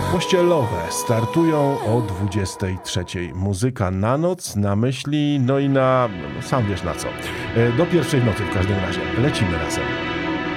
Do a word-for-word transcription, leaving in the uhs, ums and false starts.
Pościelowe startują o dwudziestej trzeciej. Muzyka na noc, na myśli, no i na... no, sam wiesz na co. E, Do pierwszej w nocy w każdym razie. Lecimy razem.